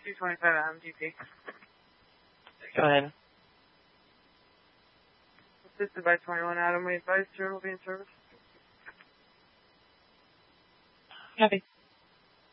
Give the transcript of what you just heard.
225 MGP. Go ahead. Assisted by 21 Adam. We advise Sir will be in service. Copy.